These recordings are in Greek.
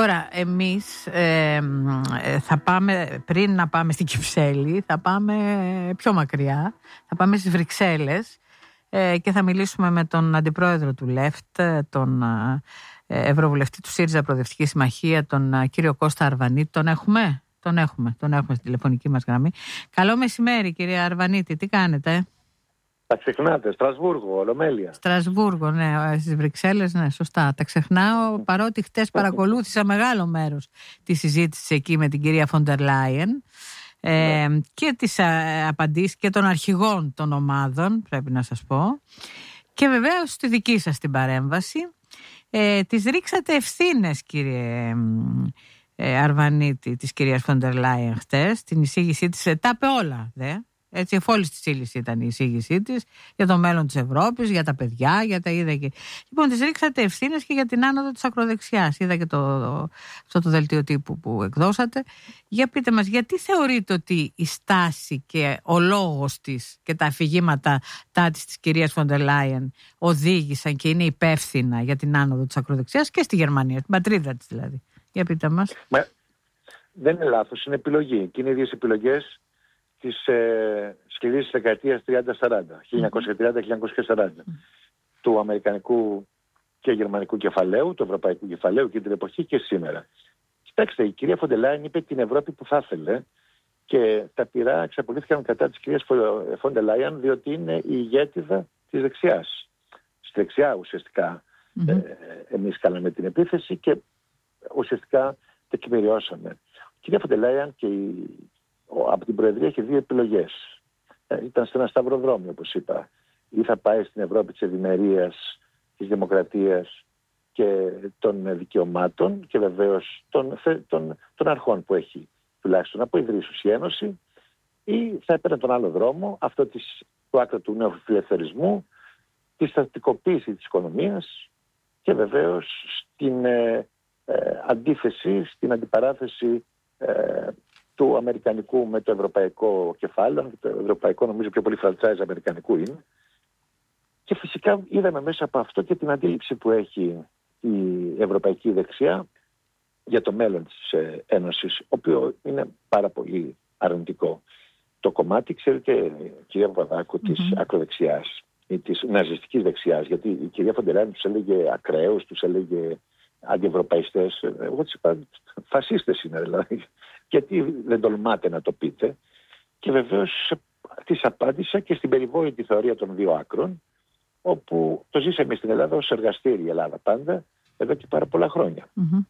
Τώρα εμείς θα πάμε, πριν να πάμε στην Κυψέλη, θα πάμε πιο μακριά, θα πάμε στις Βρυξέλλες και θα μιλήσουμε με τον αντιπρόεδρο του ΛΕΦΤ, τον ευρωβουλευτή του ΣΥΡΙΖΑ Προοδευτική Συμμαχία, τον κύριο Κώστα Αρβανίτη. Τον έχουμε στη τηλεφωνική μας γραμμή. Καλό μεσημέρι, κύριε Αρβανίτη, τι κάνετε? Τα ξεχνάτε, Στρασβούργο, Ολομέλεια. Στρασβούργο, ναι, στις Βρυξέλλες, ναι, σωστά. Τα ξεχνάω, παρότι χτες παρακολούθησα μεγάλο μέρος τη συζήτηση εκεί με την κυρία Φοντερ Λάιεν και τις απαντήσεις και των αρχηγών των ομάδων, πρέπει να σας πω. Και βεβαίως στη δική σας την παρέμβαση. Τις ρίξατε ευθύνες, κύριε Αρβανίτη, της κυρίας Φοντερ Λάιεν χτες, την εισήγησή της, τα είπε όλα, έτσι, εφόλης της ύλης ήταν η εισήγησή της για το μέλλον της Ευρώπης, για τα παιδιά, για τα είδα και... Λοιπόν, τις ρίξατε ευθύνες και για την άνοδο της ακροδεξιάς. Είδα και αυτό το δελτίο τύπου που εκδώσατε. Για πείτε μας, γιατί θεωρείτε ότι η στάση και ο λόγος της και τα αφηγήματά της κυρίας Φοντερ Λάιεν οδήγησαν και είναι υπεύθυνα για την άνοδο της ακροδεξιάς και στη Γερμανία, στην πατρίδα της δηλαδή? Για πείτε μας. Δεν είναι λάθος, είναι επιλογή. Και είναι οι ίδιες επιλογές της σκληρής δεκαετίας 30-40, 1930-1940, του αμερικανικού και γερμανικού κεφαλαίου, του ευρωπαϊκού κεφαλαίου και την εποχή και σήμερα. Κοιτάξτε, η κυρία Φοντερ Λάιεν είπε την Ευρώπη που θα ήθελε και τα πυρά εξαπολύθηκαν κατά της κυρίας Φοντερ Λάιεν, διότι είναι η ηγέτιδα της δεξιάς. Στη δεξιά ουσιαστικά εμείς κάναμε την επίθεση και ουσιαστικά τεκμηριώσαμε. Η κυρία Φοντερ Λάιεν και από την Προεδρία είχε δύο επιλογές. Ήταν σε ένα σταυροδρόμιο, όπως είπα. Ή θα πάει στην Ευρώπη της ευημερίας, της δημοκρατίας και των δικαιωμάτων και βεβαίως των αρχών που έχει τουλάχιστον από ιδρύσους η Ένωση, ή θα έπαιρνε τον άλλο δρόμο, αυτό του άκρα του νεοφιλελευθερισμού, τη στατικοποίηση της οικονομίας και βεβαίως στην αντίθεση, στην αντιπαράθεση του αμερικανικού με το ευρωπαϊκό κεφάλαιο. Το ευρωπαϊκό νομίζω πιο πολύ franchise αμερικανικού είναι. Και φυσικά είδαμε μέσα από αυτό και την αντίληψη που έχει η ευρωπαϊκή δεξιά για το μέλλον της Ένωσης, το οποίο είναι πάρα πολύ αρνητικό. Το κομμάτι, ξέρετε, κυρία Παπαδάκου, της ακροδεξιάς ή της ναζιστικής δεξιάς, γιατί η κυρία Φοντερ Λάιεν τους έλεγε ακραίους, τους έλεγε αντιευρωπαϊστές. Εγώ τους είπα φασίστες είναι δηλαδή. Γιατί δεν τολμάτε να το πείτε? Και βεβαίως της απάντησα και στην περιβόητη θεωρία των δύο άκρων, όπου το ζήσαμε στην Ελλάδα ως εργαστήρι η Ελλάδα πάντα, εδώ και πάρα πολλά χρόνια.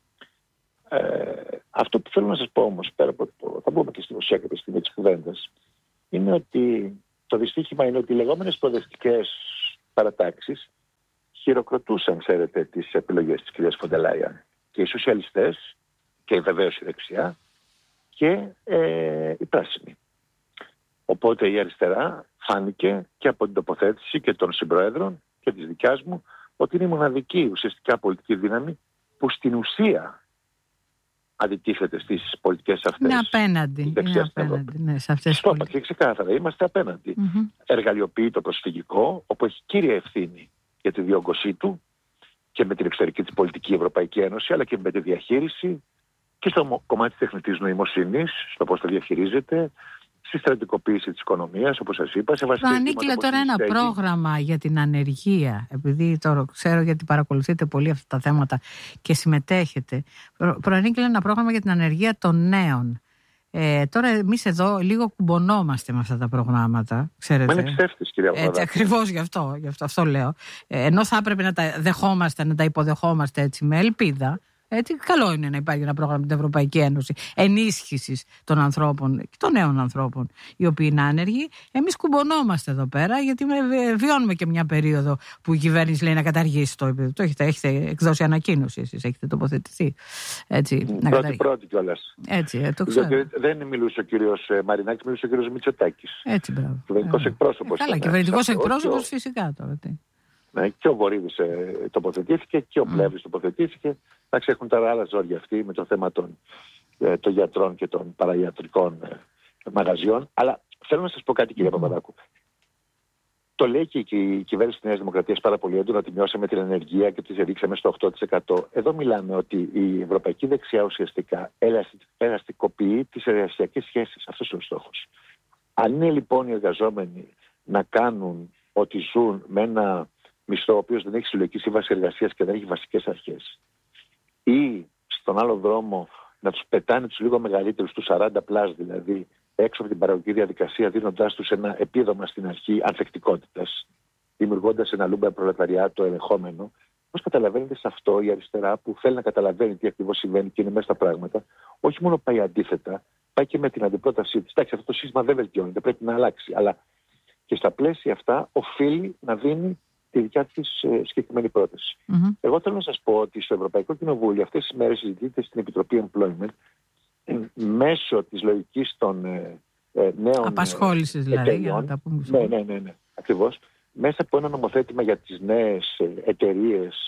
Αυτό που θέλω να σας πω όμως, πέρα από το, θα μπούμε και στην ουσία κάποια στιγμή της κουβέντας, είναι ότι το δυστύχημα είναι ότι οι λεγόμενες προοδευτικές παρατάξεις χειροκροτούσαν, ξέρετε, τις επιλογές της κυρίας Φοντερ Λάιεν. Και οι σοσιαλιστές και βεβαίως η δεξιά και η πράσινη. Οπότε η αριστερά φάνηκε και από την τοποθέτηση και των συμπροέδρων και της δικιάς μου ότι είναι η μοναδική ουσιαστικά πολιτική δύναμη που στην ουσία αντιτίθεται στις πολιτικές αυτές. Είναι απέναντι. Ναι, σε αυτές το είπα και ξεκάθαρα, είμαστε απέναντι. Εργαλειοποιεί το προσφυγικό, όπου έχει κύρια ευθύνη για τη διόγκωσή του και με την εξωτερική της πολιτική Ευρωπαϊκή Ένωση, αλλά και με τη διαχείριση και στο κομμάτι της τεχνητής νοημοσύνης, στο πώς το διαχειρίζεται, στη στρατικοποίηση της οικονομίας, όπως σας είπα. Θα ανήκει τώρα ένα πρόγραμμα για την ανεργία, επειδή τώρα ξέρω γιατί παρακολουθείτε πολύ αυτά τα θέματα και συμμετέχετε. Προανήκει ένα πρόγραμμα για την ανεργία των νέων. Τώρα εμείς εδώ λίγο κουμπονόμαστε με αυτά τα προγράμματα, ξέρετε. Μα είναι ψεύτης, κυρία Παπαδάκου. Ακριβώς γι' αυτό λέω. Ενώ θα έπρεπε να τα δεχόμαστε, να τα υποδεχόμαστε έτσι με ελπίδα. Έτσι, καλό είναι να υπάρχει ένα πρόγραμμα με την Ευρωπαϊκή Ένωση ενίσχυσης των ανθρώπων και των νέων ανθρώπων οι οποίοι είναι άνεργοι. Εμείς κουμπονόμαστε εδώ πέρα, γιατί βιώνουμε και μια περίοδο που η κυβέρνηση λέει να καταργήσει το επίπεδο. Έχετε εκδώσει ανακοίνωση, εσείς έχετε τοποθετηθεί. Έτσι, πρώτη κιόλας. Έτσι, το ξέρω. Γιατί δεν μιλούσε ο κύριος Μαρινάκης, μιλούσε ο κύριος Μητσοτάκης. Έτσι, μπράβο. Κυβερνητικός εκπρόσωπος. Καλά, κυβερνητικός εκπρόσωπος φυσικά τώρα. Ναι, και ο Βορύδης τοποθετήθηκε και ο Πλεύρης τοποθετήθηκε. Εντάξει, έχουν τα άλλα ζόρια αυτοί με το θέμα των γιατρών και των παραϊατρικών μαγαζιών. Αλλά θέλω να σας πω κάτι, κύριε Παπαδάκου. Η κυρία Φοντερ Λάιεν, η οποία είναι η ηγέτιδα της δεξιάς, η οποία είναι η ηγέτιδα της ακροδεξιάς, και η κυρία Φοντερ Λάιεν τους έλεγε ακραίους, τους έλεγε αντιευρωπαϊστές. Εγώ τους είπα φασίστες είναι δηλαδή. Και αυτό είναι Το λέει και η κυβέρνηση της Νέας Δημοκρατίας πάρα πολύ έντονα, ότι μειώσαμε την ενεργεία και τη ρίξαμε στο 8%. Εδώ μιλάμε ότι η ευρωπαϊκή δεξιά ουσιαστικά ελαστικοποιεί τις εργασιακές σχέσεις. Αυτός είναι ο στόχος. Αν είναι λοιπόν οι εργαζόμενοι να κάνουν ότι ζουν με ένα μισθό ο οποίος δεν έχει συλλογική σύμβαση εργασίας και δεν έχει βασικές αρχές, ή στον άλλο δρόμο να τους πετάνε τους λίγο μεγαλύτερους, τους 40+, δηλαδή, έξω από την παραγωγική διαδικασία, δίνοντάς τους ένα επίδομα στην αρχή ανθεκτικότητας, δημιουργώντας ένα λούμπερ προλεταριάτο ελεγχόμενο. Πώς καταλαβαίνετε σε αυτό η αριστερά, που θέλει να καταλαβαίνει τι ακριβώς συμβαίνει και είναι μέσα στα πράγματα, όχι μόνο πάει αντίθετα, πάει και με την αντιπρότασή της. Εντάξει, αυτό το σύστημα δεν βελτιώνεται, πρέπει να αλλάξει. Αλλά και στα πλαίσια αυτά οφείλει να δίνει τη δικιά της συγκεκριμένη πρόταση. Εγώ θέλω να σας πω ότι στο Ευρωπαϊκό Κοινοβούλιο αυτές τις μέρες συζητείται στην Επιτροπή Employment μέσω της λογικής των νέων απασχόλησης δηλαδή, για να τα πούμε. Ναι, ακριβώς. Μέσα από ένα νομοθέτημα για τις νέες εταιρείες,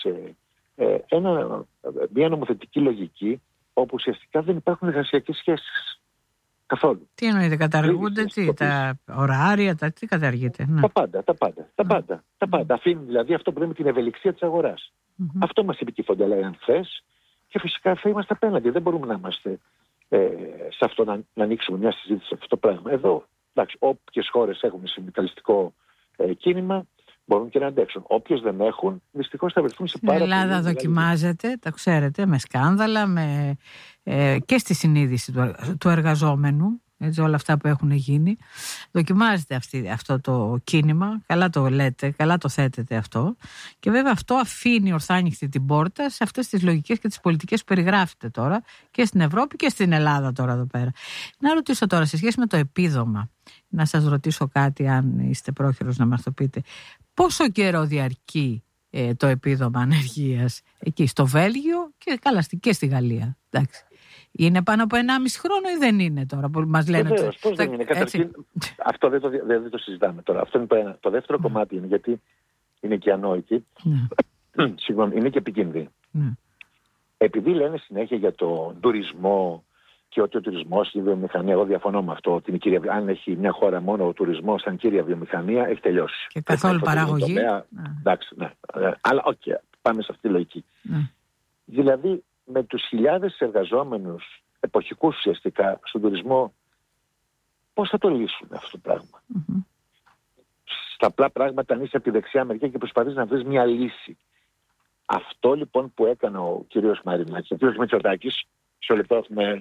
μια νομοθετική λογική όπου ουσιαστικά δεν υπάρχουν εργασιακές σχέσεις καθόλου. Τι εννοείται, καταργούνται, τα ωράρια, τι καταργείται? Τα πάντα. Αφήνει δηλαδή αυτό που λέμε την ευελιξία της αγοράς. Αυτό μας είπε και η Φοντερ Λάιεν χθες, και φυσικά θα είμαστε απέναντι. Δεν μπορούμε να είμαστε σε αυτό, να ανοίξουμε μια συζήτηση σε αυτό το πράγμα. Εδώ, εντάξει, όποιες χώρες έχουν συνδικαλιστικό κίνημα μπορούν και να αντέξουν. Όποιες δεν έχουν, δυστυχώς θα βρεθούν σε πάρα πολύ. Η Ελλάδα δοκιμάζεται, τα ξέρετε, με σκάνδαλα, και στη συνείδηση του εργαζόμενου. Έτσι, όλα αυτά που έχουν γίνει. Δοκιμάζεται αυτό το κίνημα. Καλά το λέτε, καλά το θέτετε αυτό. Και βέβαια αυτό αφήνει ορθάνυχτη την πόρτα σε αυτές τις λογικές και τις πολιτικές που περιγράφετε τώρα και στην Ευρώπη και στην Ελλάδα τώρα εδώ πέρα. Να ρωτήσω τώρα σε σχέση με το επίδομα, να σας ρωτήσω κάτι, αν είστε πρόχειρος να μας το πείτε. Πόσο καιρό διαρκεί το επίδομα ανεργίας εκεί στο Βέλγιο και στη Γαλλία? Εντάξει. Είναι πάνω από 1,5 χρόνο ή δεν είναι τώρα που μας λένε? Βεβαίως, πώς δεν είναι? Καταρχήν, αυτό δεν το συζητάμε τώρα. Αυτό είναι το ένα. Το δεύτερο κομμάτι είναι, γιατί είναι και ανόητοι, συγγνώμη, είναι και επικίνδυνοι. Επειδή λένε συνέχεια για τον τουρισμό και ότι ο τουρισμός είναι βιομηχανία, εγώ διαφωνώ με αυτό. Ότι αν έχει μια χώρα μόνο ο τουρισμός σαν κύρια βιομηχανία, έχει τελειώσει. Και καθόλου παραγωγή. Εντάξει, ναι. Αλλά πάμε σε αυτή τη λογική. Δηλαδή, με τους χιλιάδες εργαζόμενους εποχικούς ουσιαστικά στον τουρισμό, πώς θα το λύσουν αυτό το πράγμα? Στα απλά πράγματα, αν είσαι από τη δεξιά μεριά και προσπαθείς να βρεις μια λύση. Αυτό λοιπόν που έκανε ο κύριος Μαρινάκης, ο κύριος Μητσοτάκης, σε λεπτό έχουμε...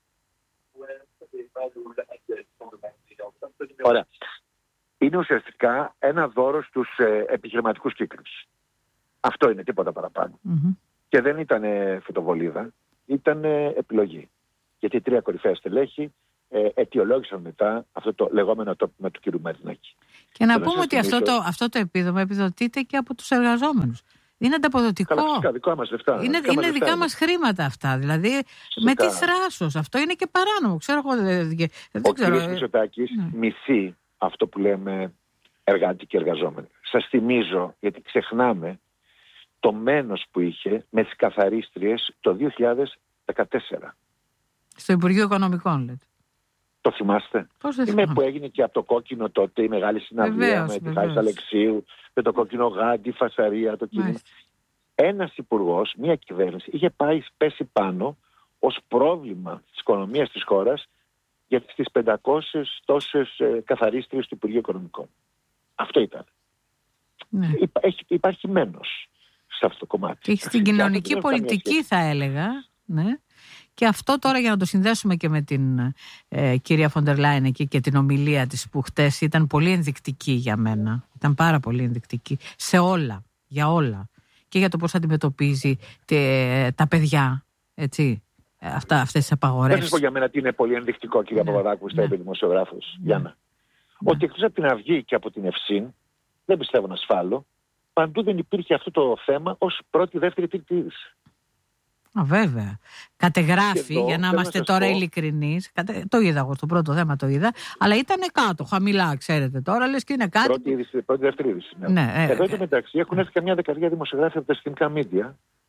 Ωραία. Είναι ουσιαστικά ένα δώρο στους επιχειρηματικούς κύκλους. Αυτό είναι, τίποτα παραπάνω. Και δεν ήταν φωτοβολίδα, ήταν επιλογή. Γιατί 3 κορυφαία στελέχη αιτιολόγησαν μετά αυτό το λεγόμενο τόπιμα του κ. Μαρινάκη. Και να πούμε ότι αυτό το επίδομα επιδοτείται και από τους εργαζόμενους. Είναι ανταποδοτικό. Καλά, φυσικά, δικά μας λεφτά. Είναι δικά μας χρήματα αυτά. Δηλαδή, φυσικά. Με τι θράσος. Αυτό είναι και παράνομο. Ο κ. Μητσοτάκης μυθεί αυτό που λέμε εργάτικοι εργαζόμενοι. Σας θυμίζω, γιατί ξεχνάμε, το μένος που είχε με τις καθαρίστριες το 2014. Στο Υπουργείο Οικονομικών, λέτε. Το θυμάστε? Πώς δεν θυμάμαι? Που έγινε και από το κόκκινο τότε η μεγάλη συναυλία με τη Χάρης Αλεξίου, με το κόκκινο γάντι, η φασαρία, το κίνημα. Ένας υπουργός, μια κυβέρνηση, είχε πέσει πάνω ως πρόβλημα της οικονομίας της χώρας για τις 500 τόσες καθαρίστριες του Υπουργείου Οικονομικών. Αυτό ήταν. Υπάρχει μένος σε αυτό το κομμάτι. Στην κοινωνική πολιτική θα έλεγα, ναι. Και αυτό τώρα, για να το συνδέσουμε και με την κυρία Φοντερ Λάιεν εκεί και την ομιλία της που χτες ήταν πολύ ενδεικτική για μένα. Ήταν πάρα πολύ ενδεικτική σε όλα, για όλα. Και για το πώς αντιμετωπίζει τα παιδιά, έτσι, αυτές τις απαγορεύσεις. Δεν σας πω για μένα τι είναι πολύ ενδεικτικό, κυρία Παπαδάκου, στα δημοσιογράφος, Γιάννα. Ότι εκτός από την Αυγή και από την Ευσύν, δεν πιστεύω να σφάλω, παντού δεν υπήρχε αυτό το θέμα ως πρώτη, δεύτερη, τρίτη. Βέβαια. Κατεγράφει, για να είμαστε τώρα ειλικρινείς. Το είδα εγώ στο πρώτο θέμα, το είδα. Αλλά ήταν κάτω, χαμηλά, ξέρετε τώρα. Λες και είναι κάτι. Πρώτη, δεύτερη είδηση. Ναι. Εδώ μεταξύ έχουν έρθει καμιά δεκαετία δημοσιογράφοι από τα εθνικά μίντια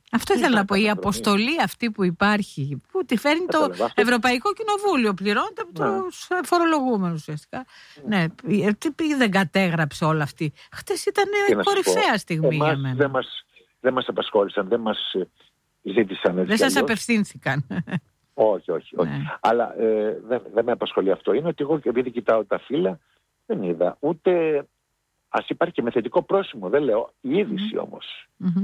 Αυτό ήθελα να πω. Η αποστολή αυτή που υπάρχει, που τη φέρνει το Ευρωπαϊκό Κοινοβούλιο, πληρώνεται από τους φορολογούμενους ουσιαστικά. Ναι, τι δεν κατέγραψε όλα αυτή. Χτες ήταν κορυφαία στιγμή για μένα. Δεν μας απασχόλησαν, δεν μας ζήτησαν. Δεν σας απευθύνθηκαν. Όχι. Ναι. Αλλά δεν με απασχολεί αυτό. Είναι ότι εγώ, επειδή κοιτάω τα φύλλα, δεν είδα ούτε. Ας υπάρχει και με θετικό πρόσημο, δεν λέω. Η είδηση όμως.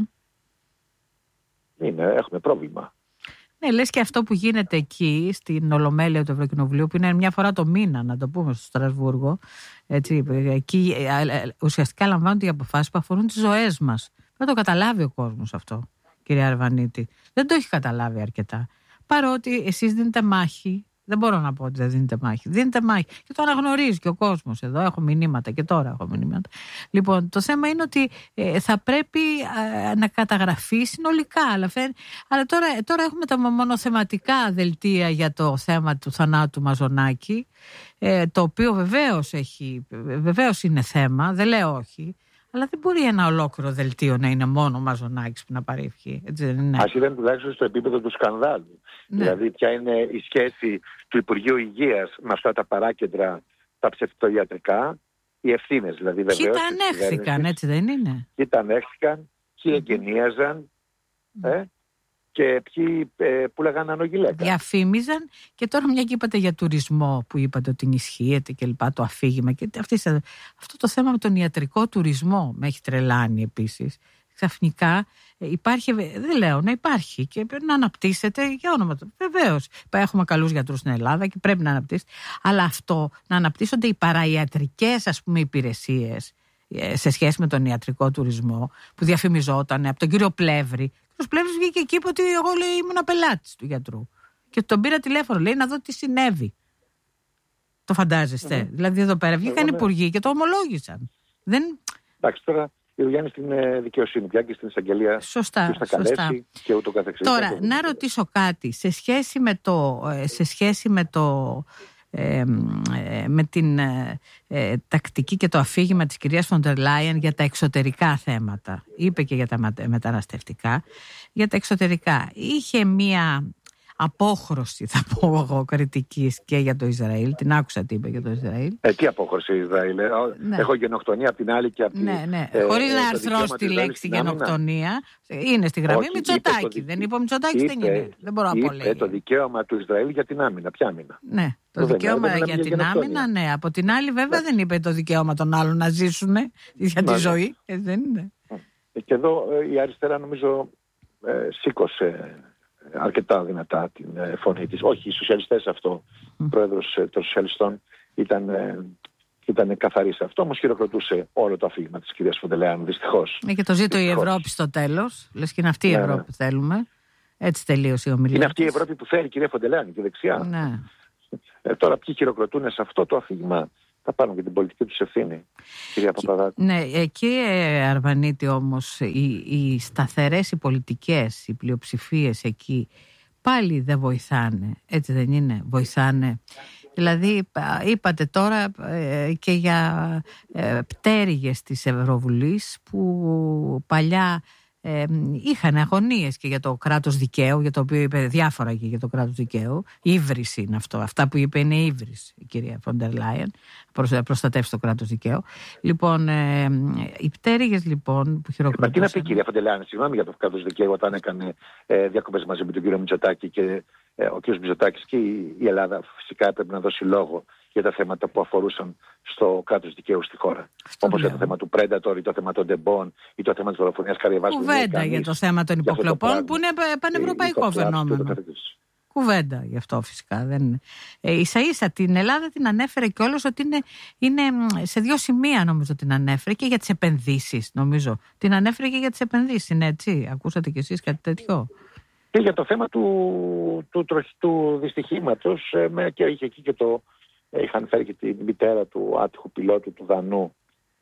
Έχουμε πρόβλημα. Ναι, λες και αυτό που γίνεται εκεί στην Ολομέλεια του Ευρωκοινοβουλίου, που είναι μια φορά το μήνα, να το πούμε, στο Στρασβούργο. Έτσι, εκεί ουσιαστικά λαμβάνονται οι αποφάσεις που αφορούν τις ζωές μας. Δεν το καταλάβει ο κόσμος αυτό, κυρία Αρβανίτη. Δεν το έχει καταλάβει αρκετά. Παρότι εσείς δίνετε μάχη. Δεν μπορώ να πω ότι δεν δίνετε μάχη. Δίνετε μάχη. Και το αναγνωρίζει και ο κόσμος εδώ. Έχω μηνύματα και τώρα έχω μηνύματα. Λοιπόν, το θέμα είναι ότι θα πρέπει να καταγραφεί συνολικά. Αλλά τώρα έχουμε τα μονοθεματικά δελτία για το θέμα του θανάτου Μαζονάκη, το οποίο βεβαίως είναι θέμα, δεν λέω όχι. Αλλά δεν μπορεί ένα ολόκληρο δελτίο να είναι μόνο ο Μαζονάκης που να παρήχει. Ας ήταν τουλάχιστον στο επίπεδο του σκανδάλου. Ναι. Δηλαδή, ποια είναι η σχέση του Υπουργείου Υγείας με αυτά τα παράκεντρα, τα ψευτοιατρικά, οι ευθύνες δηλαδή. Ποιοι τα ανέχθηκαν, έτσι δεν είναι? Ποιοι τα ανέχθηκαν, ποιοι εγκαινίαζαν και ποιοι πουλάγαν ανογιλέκα. Διαφήμιζαν. Και τώρα μια και είπατε για τουρισμό, που είπατε ότι ενισχύεται και λοιπά, το αφήγημα. Και αυτό το θέμα με τον ιατρικό τουρισμό με έχει τρελάνει επίσης. Ξαφνικά υπάρχει, δεν λέω να υπάρχει και να αναπτύσσεται για όνομα του. Βεβαίως, έχουμε καλούς γιατρούς στην Ελλάδα και πρέπει να αναπτύσσεται. Αλλά αυτό, να αναπτύσσονται οι παραϊατρικές, ας πούμε, υπηρεσίες σε σχέση με τον ιατρικό τουρισμό που διαφημιζόταν από τον κύριο Πλεύρη. Ο Πλεύρης βγήκε εκεί είπε ότι εγώ, λέει, ήμουν πελάτης του γιατρού. Και τον πήρα τηλέφωνο, λέει, να δω τι συνέβη. Το φαντάζεστε? Δηλαδή εδώ πέρα βγήκαν υπουργοί και το ομολόγησαν. Εντάξει, τώρα η δουλειά είναι στην δικαιοσύνη πια και στην εισαγγελία. Σωστά. Που θα καλέσει και ούτω καθεξής. Τώρα, να ρωτήσω κάτι σε σχέση με την τακτική και το αφήγημα της κυρίας Φοντερ Λάιεν για τα εξωτερικά θέματα. Είπε και για τα μεταναστευτικά. Για τα εξωτερικά. Είχε μία απόχρωση, θα πω εγώ, κριτικής και για το Ισραήλ. Την άκουσα τι είπε για το Ισραήλ. Τι απόχρωση Ισραήλ? Ναι. Έχω γενοκτονία από την άλλη και από την άλλη. Ναι. Χωρίς να αρθρώσει τη λέξη γενοκτονία. Είναι στη γραμμή Μητσοτάκη. Δεν είπε ο Μητσοτάκης, δεν είναι. Δεν μπορώ να πω, λέει. Το δικαίωμα του Ισραήλ για την άμυνα. Ποια άμυνα? Ναι, το δικαίωμα για την άμυνα, ναι. Από την άλλη, βέβαια, δεν είπε το δικαίωμα των άλλων να ζήσουν για τη ζωή. Δεν είναι. Και εδώ η αριστερά, νομίζω, σήκωσε αρκετά δυνατά την φωνή της. Όχι, οι σοσιαλιστές αυτό, ο πρόεδρος των σοσιαλιστών ήταν καθαρή σε αυτό, όμως χειροκροτούσε όλο το αφήγημα της κυρίας Φοντερ Λάιεν, δυστυχώς. Και το ζήτω η Ευρώπη στο τέλος. Λες και είναι αυτή η Ευρώπη που θέλουμε. Έτσι τελείωσε η ομιλία. Είναι αυτή η Ευρώπη που θέλει η κυρία Φοντερ Λάιεν, τη δεξιά. Ναι. Τώρα ποιοι χειροκροτούν σε αυτό το αφήγημα, θα πάρουν και την πολιτική τους ευθύνη, κυρία Παπαδάκου. Ναι, κύριε Αρβανίτη, όμως, οι σταθερές οι πολιτικές, οι πλειοψηφίες εκεί, πάλι δεν βοηθάνε. Έτσι δεν είναι? Βοηθάνε. Δηλαδή, είπατε τώρα και για πτέρυγες της Ευρωβουλής που παλιά είχαν αγωνίες και για το κράτος δικαίου, για το οποίο είπε διάφορα και για το κράτος δικαίου. Ήβριση είναι αυτό. Αυτά που είπε είναι ήβριση η κυρία Φοντερ Λάιεν, προστατεύσει το κράτος δικαίου. Λοιπόν, οι πτέρυγες λοιπόν που χειροκροτούσαν. Μα τι να πει η κυρία Φοντερ Λάιεν, συγγνώμη, για το κράτος δικαίου, όταν έκανε διακοπές μαζί με τον κύριο Μητσοτάκη και ο κύριος Μητσοτάκης και η Ελλάδα φυσικά έπρεπε να δώσει λόγο για τα θέματα που αφορούσαν στο κράτος δικαίου στη χώρα. Όπως για το θέμα του Predator ή το θέμα των Ντεμπών ή το θέμα της δολοφονίας Καριαβάς. Κουβέντα για το θέμα των υποκλοπών που είναι πανευρωπαϊκό φαινόμενο. Κουβέντα γι' αυτό φυσικά. Ίσα-ίσα την Ελλάδα την ανέφερε κιόλας ότι είναι σε δύο σημεία, νομίζω την ανέφερε, και για τις επενδύσεις, νομίζω. Την ανέφερε και για τις επενδύσεις, είναι έτσι? Ακούσατε κι εσείς κάτι τέτοιο? Και για το θέμα του δυστυχήματος, και είχε εκεί και είχαν φέρει και την μητέρα του άτυχου πιλότου του Δανού.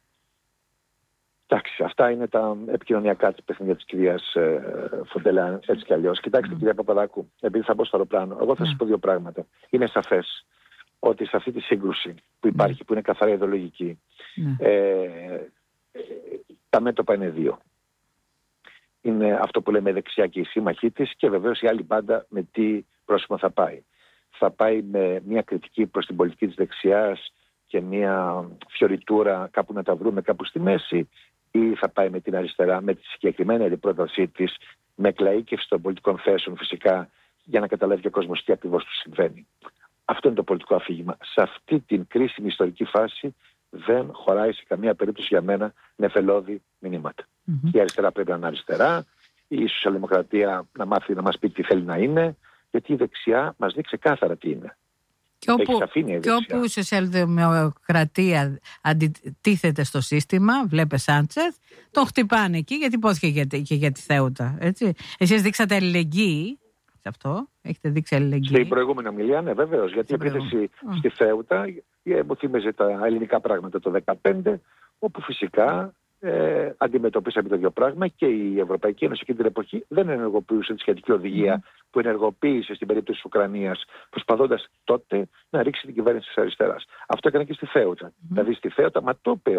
Εντάξει, αυτά είναι τα επικοινωνιακά της παιχνίδια της κυρίας Φοντερ Λάιεν, έτσι κι αλλιώς. Κοιτάξτε, κυρία Παπαδάκου, επειδή θα μπω στο αεροπλάνο, εγώ θα σας πω δύο πράγματα. Είναι σαφές ότι σε αυτή τη σύγκρουση που υπάρχει, που είναι καθαρά ιδεολογική, τα μέτωπα είναι δύο. είναι αυτό που λέμε δεξιά και η σύμμαχή της, και βεβαίως η άλλη μπάντα με τι πρόσημο θα πάει. Θα πάει με μια κριτική προς την πολιτική της δεξιάς και μια φιωριτούρα κάπου να τα βρούμε κάπου στη μέση, ή θα πάει με την αριστερά, με τη συγκεκριμένη αντιπρότασή της, με εκλαΐκευση των πολιτικών θέσεων φυσικά, για να καταλάβει ο κόσμος τι ακριβώς του συμβαίνει. Αυτό είναι το πολιτικό αφήγημα. Σε αυτή την κρίσιμη ιστορική φάση δεν χωράει σε καμία περίπτωση για μένα νεφελώδη μηνύματα. Η αριστερά πρέπει να είναι αριστερά, η σοσιαλδημοκρατία να μάθει να μας πει τι θέλει να είναι, γιατί η δεξιά μας δείξει ξεκάθαρα τι είναι. Και όπου η σοσιαλδημοκρατία αντιτίθεται στο σύστημα, βλέπε Σάντσεθ, τον χτυπάνε εκεί, γιατί υπόθηκε και για τη Θέουτα. Έτσι. Εσείς δείξατε αλληλεγγύη σε αυτό, έχετε δείξει αλληλεγγύη. Στην προηγούμενη ομιλία, ναι, βεβαίως, γιατί η επίθεση στη Θέουτα μου θύμιζε τα ελληνικά πράγματα το 2015, όπου φυσικά αντιμετωπίσαμε το ίδιο πράγμα, και η Ευρωπαϊκή Ένωση εκείνη την εποχή δεν ενεργοποιούσε τη σχετική οδηγία που ενεργοποίησε στην περίπτωση της Ουκρανίας, προσπαθώντας τότε να ρίξει την κυβέρνηση της αριστεράς. Αυτό έκανε και στη Θέουτα. Δηλαδή στη Θέουτα, μα το είπε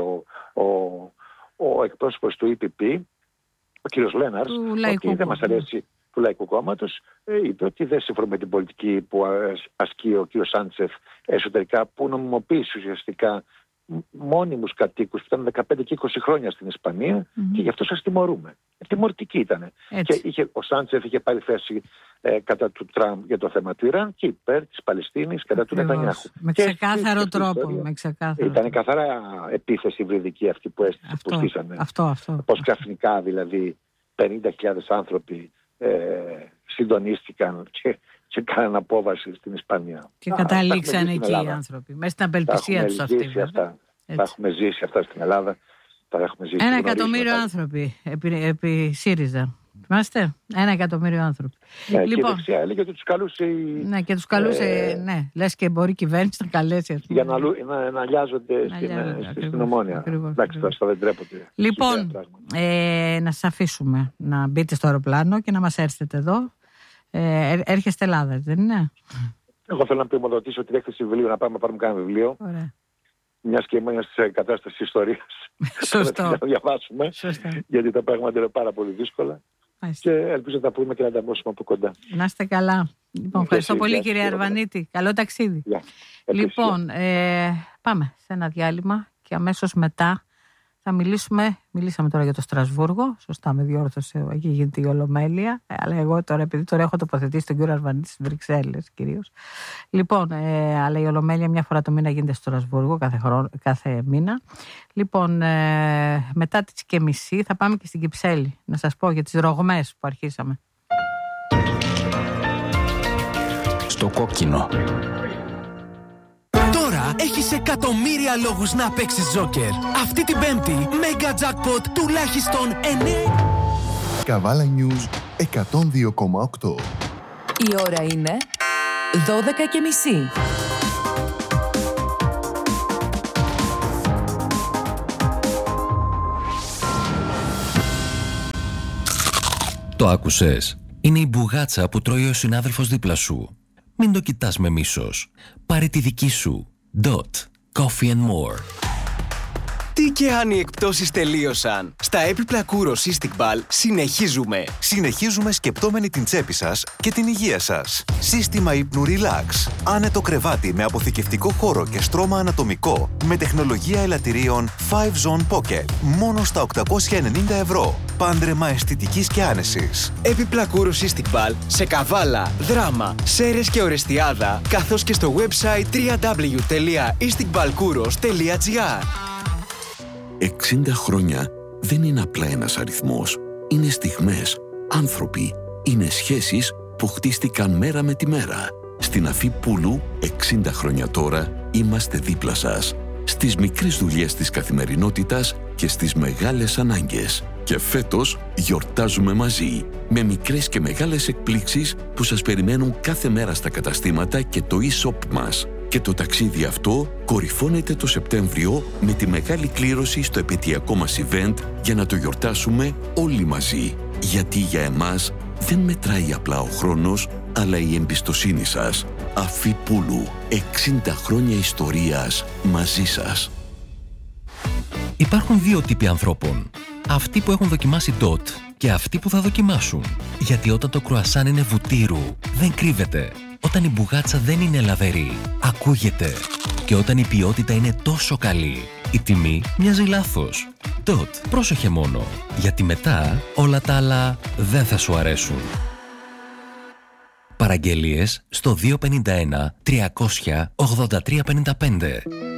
ο εκπρόσωπος του EPP, ο κ. Λέναρς, ότι δεν μας αρέσει, του Λαϊκού Κόμματος, είπε ότι δεν συμφωνεί με την πολιτική που ασκεί ο κ. Σάντσεφ εσωτερικά, που νομιμοποίησε ουσιαστικά μόνιμους κατοίκους που ήταν 15 και 20 χρόνια στην Ισπανία, και γι' αυτό σας τιμωρούμε. Τιμωρητική ήταν. Και ο Σάντσεφ είχε πάλι θέση κατά του Τραμπ για το θέμα του Ιράν και υπέρ της Παλαιστίνης κατά του Νετανιάχου. Με ξεκάθαρο τρόπο. Ήταν καθαρά επίθεση υβριδική αυτή που στήσανε. Πώς ξαφνικά δηλαδή 50.000 άνθρωποι συντονίστηκαν και κάναν απόβαση στην Ισπανία. Και καταλήξαν εκεί οι άνθρωποι, μέσα στην απελπισία τους αυτή. Τα έχουμε ζήσει αυτά στην Ελλάδα. 1 εκατομμύριο άνθρωποι επί ΣΥΡΙΖΑ. Θυμάστε, 1 εκατομμύριο άνθρωποι. Ναι, λοιπόν, και η δεξιά έλεγε ότι τους καλούσε. Ναι, και τους καλούσε, ναι. Λες και μπορεί η κυβέρνηση να καλέσει. Για να αλιάζονται στην Ομόνια. Εντάξει, τώρα δεν τρέπονται. Λοιπόν, να σας αφήσουμε να μπείτε στο αεροπλάνο και να μας έρθετε εδώ. Έρχεστε Ελλάδα, δεν είναι? Εγώ θέλω να πειμοδοτήσω την έκθεση βιβλίου, να πάμε να πάρουμε κάνα βιβλίο. Ωραία. Μιας και είμαστε σε κατάσταση ιστορίας. Σωστό. Να το διαβάσουμε. Σωστό. Γιατί τα πράγματα είναι πάρα πολύ δύσκολα. Και ελπίζω να τα πούμε και να τα δώσουμε από κοντά. Να είστε καλά. Λοιπόν, ευχαριστώ πολύ, κύριε Αρβανίτη. Καλό ταξίδι. Λοιπόν, πάμε σε ένα διάλειμμα και αμέσως μετά θα μιλήσαμε τώρα για το Στρασβούργο. Σωστά, με διόρθωσε, εκεί γίνεται η Ολομέλεια. Αλλά εγώ τώρα, επειδή τώρα έχω τοποθετήσει τον κύριο Αρβανίτη στις Βρυξέλλες κυρίως. Λοιπόν, αλλά η Ολομέλεια μια φορά το μήνα γίνεται στο Στρασβούργο, κάθε μήνα. Λοιπόν, μετά τις και μισή θα πάμε και στην Κυψέλη. Να σας πω για τις ρογμές που αρχίσαμε. Στο κόκκινο. Έχεις εκατομμύρια λόγους να παίξεις Τζόκερ. Αυτή την Πέμπτη, Mega Jackpot τουλάχιστον 9. Καβάλα News 102,8. Η ώρα είναι 12:30. Το άκουσες? Είναι η μπουγάτσα που τρώει ο συνάδελφος δίπλα σου. Μην το κοιτάς με μίσος. Πάρε τη δική σου. Dot. Coffee and more. Τι και αν οι εκπτώσεις τελείωσαν. Στα έπιπλα Kouros Istiqbal συνεχίζουμε σκεπτόμενοι την τσέπη σας και την υγεία σας. Σύστημα ύπνου Relax. Άνετο κρεβάτι με αποθηκευτικό χώρο και στρώμα ανατομικό με τεχνολογία ελαττηρίων 5Zone Pocket. Μόνο στα 890 ευρώ. Πάντρεμα αισθητικής και άνεσης. Έπιπλα Kouros Istiqbal σε Καβάλα, Δράμα, Σέρες και Ορεστιάδα, καθώς και στο website www.istiqbalkouros.gr. 60 χρόνια δεν είναι απλά ένας αριθμός. Είναι στιγμές, άνθρωποι, είναι σχέσεις που χτίστηκαν μέρα με τη μέρα. Στην Αφή Πούλου, 60 χρόνια τώρα, είμαστε δίπλα σας. Στις μικρές δουλειές της καθημερινότητας και στις μεγάλες ανάγκες. Και φέτος γιορτάζουμε μαζί, με μικρές και μεγάλες εκπλήξεις που σας περιμένουν κάθε μέρα στα καταστήματα και το e-shop μας. Και το ταξίδι αυτό κορυφώνεται το Σεπτέμβριο με τη μεγάλη κλήρωση στο επαιτειακό μας event για να το γιορτάσουμε όλοι μαζί. Γιατί για εμάς δεν μετράει απλά ο χρόνος, αλλά η εμπιστοσύνη σας. Αφή Πούλου, 60 χρόνια ιστορίας μαζί σας. Υπάρχουν δύο τύποι ανθρώπων. Αυτοί που έχουν δοκιμάσει DOT και αυτοί που θα δοκιμάσουν. Γιατί όταν το κρουασάν είναι βουτύρου, δεν κρύβεται. Όταν η μπουγάτσα δεν είναι λαβερή, ακούγεται. Και όταν η ποιότητα είναι τόσο καλή, η τιμή μοιάζει λάθος. Dot, πρόσεχε μόνο, γιατί μετά όλα τα άλλα δεν θα σου αρέσουν. Παραγγελίες στο 251 300 8355.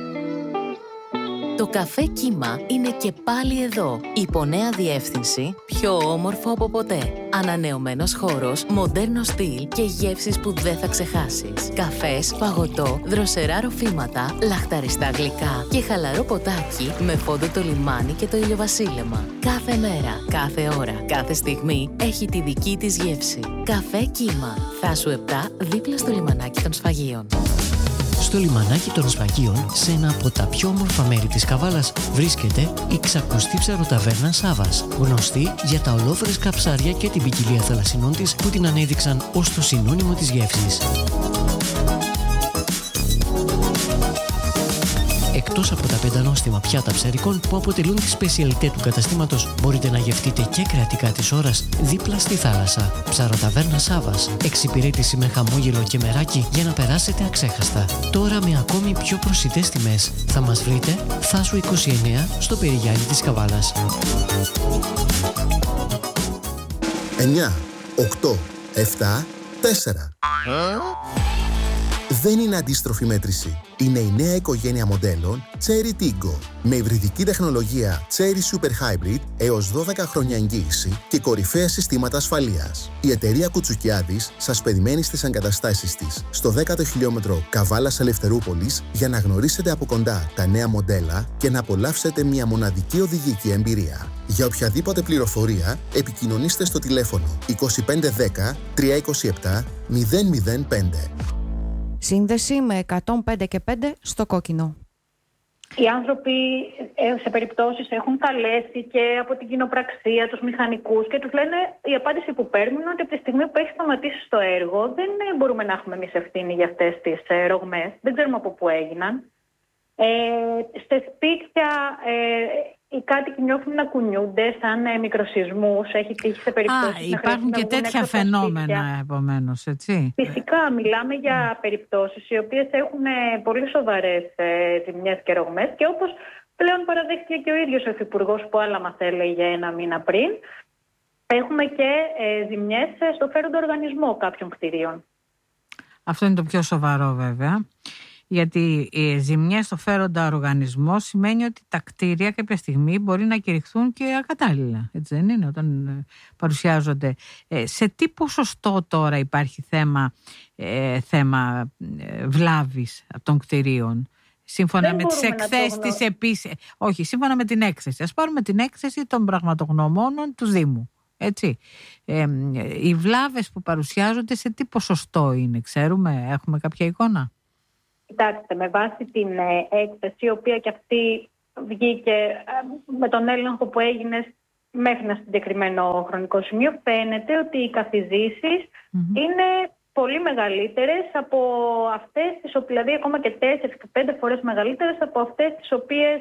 Το καφέ Κύμα είναι και πάλι εδώ. Υπό νέα διεύθυνση, πιο όμορφο από ποτέ. Ανανεωμένος χώρος, μοντέρνο στυλ και γεύσεις που δεν θα ξεχάσεις. Καφές, παγωτό, δροσερά ροφήματα, λαχταριστά γλυκά και χαλαρό ποτάκι με φόντο το λιμάνι και το ηλιοβασίλεμα. Κάθε μέρα, κάθε ώρα, κάθε στιγμή έχει τη δική της γεύση. Καφέ Κύμα. Θάσου 7, δίπλα στο λιμανάκι των Σφαγείων. Στο λιμανάκι των Σφαγείων, σε ένα από τα πιο όμορφα μέρη της Καβάλας, βρίσκεται η ξακουστή ψαροταβέρνα Σάβας, γνωστή για τα ολόφρεσκα ψάρια και την ποικιλία θαλασσινών της που την ανέδειξαν ως το συνώνυμο της γεύσης. Εκτός από τα 5 νόστιμα πιάτα ψαρικών που αποτελούν τη σπεσιαλιτέ του καταστήματος, μπορείτε να γευτείτε και κρατικά της ώρας δίπλα στη θάλασσα. Ψαροταβέρνα Σάβας. Εξυπηρέτηση με χαμόγελο και μεράκι για να περάσετε αξέχαστα. Τώρα με ακόμη πιο προσιτές τιμές. Θα μας βρείτε Θάσου 29 στο Περιγιάννη της Καβάλας. 9, 8, 7, 4. Δεν είναι αντίστροφη μέτρηση. Είναι η νέα οικογένεια μοντέλων Chery Tiggo με υβριδική τεχνολογία Chery Super Hybrid έως 12 χρόνια εγγύηση και κορυφαία συστήματα ασφαλείας. Η εταιρεία Κουτσουκιάδης σας περιμένει στις εγκαταστάσεις της στο 10ο χιλιόμετρο Καβάλας Ελευθερούπολης για να γνωρίσετε από κοντά τα νέα μοντέλα και να απολαύσετε μια μοναδική οδηγική εμπειρία. Για οποιαδήποτε πληροφορία επικοινωνήστε στο τηλέφωνο 2510 327 005. Σύνδεση με 105 και 5 στο κόκκινο. Οι άνθρωποι σε περιπτώσεις έχουν καλέσει και από την κοινοπραξία τους μηχανικούς και τους λένε, η απάντηση που παίρνουν είναι ότι από τη στιγμή που έχει σταματήσει το έργο δεν μπορούμε να έχουμε εμείς ευθύνη για αυτές τις ρογμές. Δεν ξέρουμε από πού έγιναν. Στα σπίτια οι κάτοικοι νιώθουν να κουνιούνται σαν μικροσεισμούς. Έχει τύχει σε περιπτώσεις. Υπάρχουν και τέτοια φαινόμενα επομένως, έτσι. Φυσικά μιλάμε για περιπτώσεις οι οποίες έχουν πολύ σοβαρές ζημιές και ρογμές και όπως πλέον παραδέχτηκε και ο ίδιος ο Υφυπουργός που άλλα μας έλεγε ένα μήνα πριν, έχουμε και ζημιές στο φέροντα οργανισμό κάποιων κτηρίων. Αυτό είναι το πιο σοβαρό βέβαια. Γιατί οι ζημιές στο φέροντα οργανισμό σημαίνει ότι τα κτίρια κάποια στιγμή μπορεί να κηρυχθούν και ακατάλληλα. Έτσι δεν είναι όταν παρουσιάζονται. Σε τι ποσοστό τώρα υπάρχει θέμα βλάβης των κτιρίων? Σύμφωνα με τις εκθέσεις της όχι, σύμφωνα με την έκθεση. Ας πάρουμε την έκθεση των πραγματογνωμόνων του Δήμου. Έτσι. Οι βλάβες που παρουσιάζονται σε τι ποσοστό είναι, ξέρουμε, έχουμε κάποια εικόνα? Κοιτάξτε, με βάση την έκθεση, η οποία και αυτή βγήκε με τον έλεγχο που έγινε μέχρι ένα συγκεκριμένο χρονικό σημείο, φαίνεται ότι οι καθιζήσεις είναι πολύ μεγαλύτερες από αυτές, δηλαδή ακόμα και 4-5 φορές μεγαλύτερες από αυτές τις οποίες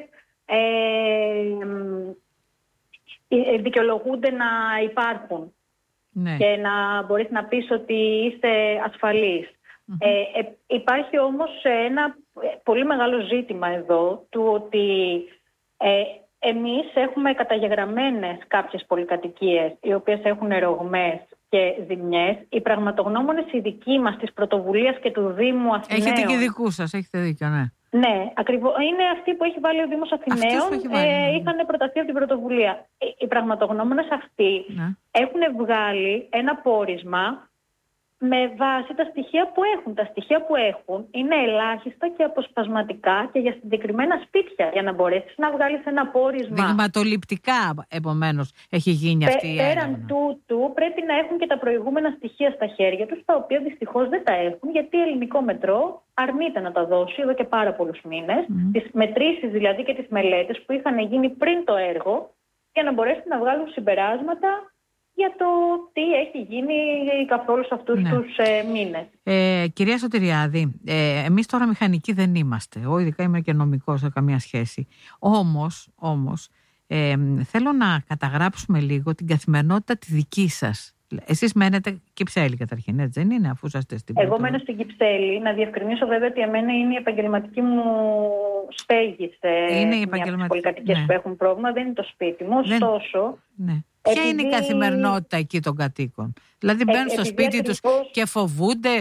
δικαιολογούνται να υπάρχουν. Ναι. Και να μπορείς να πεις ότι είσαι ασφαλής. Υπάρχει όμως ένα πολύ μεγάλο ζήτημα εδώ του ότι εμείς έχουμε καταγεγραμμένες κάποιες πολυκατοικίες οι οποίες έχουν ρογμές και ζημιές. Οι πραγματογνώμονες οι δικοί μας της πρωτοβουλίας και του Δήμου Αθηναίων. Έχετε και δικού σας, έχετε δίκιο, ναι. Ναι, ακριβώς. Είναι αυτοί που έχει βάλει ο Δήμος Αθηναίων. Είχαν προταθεί από την πρωτοβουλία. Οι πραγματογνώμονες αυτοί έχουν βγάλει ένα πόρισμα με βάση τα στοιχεία που έχουν. Τα στοιχεία που έχουν είναι ελάχιστα και αποσπασματικά και για συγκεκριμένα σπίτια, για να μπορέσεις να βγάλεις ένα πόρισμα. Δειγματοληπτικά, επομένως, έχει γίνει αυτή η έρευνα. Πέραν τούτου, πρέπει να έχουν και τα προηγούμενα στοιχεία στα χέρια τους, τα οποία δυστυχώς δεν τα έχουν, γιατί ελληνικό μετρό αρνείται να τα δώσει εδώ και πάρα πολλούς μήνες. Τις μετρήσεις δηλαδή και τις μελέτες που είχαν γίνει πριν το έργο, για να μπορέσουν να βγάλουν συμπεράσματα για το τι έχει γίνει καθ' όλους αυτούς τους μήνες. Κυρία Σωτηριάδη, εμείς τώρα μηχανικοί δεν είμαστε. Εγώ ειδικά είμαι και νομικός, σε καμία σχέση. Όμως θέλω να καταγράψουμε λίγο την καθημερινότητα τη δική σας. Εσείς μένετε Κυψέλη καταρχήν, έτσι δεν είναι, αφού είσαστε στην Εγώ μένω στην Κυψέλη. Να διευκρινίσω βέβαια ότι εμένα είναι η επαγγελματική μου στέγη σε μια από τις πολυκατοικίες που έχουν πρόβλημα. Δεν είναι το σπίτι μου, ωστόσο... Ποια είναι η καθημερινότητα εκεί των κατοίκων? Δηλαδή μπαίνουν στο σπίτι τους και φοβούνται,